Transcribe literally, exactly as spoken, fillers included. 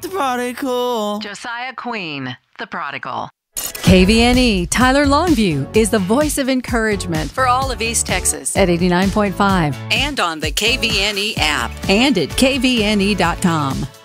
the prodigal. Josiah Queen, the prodigal. K V N E Tyler Longview is the voice of encouragement for all of East Texas at eighty-nine point five and on the K V N E app and at K V N E dot com.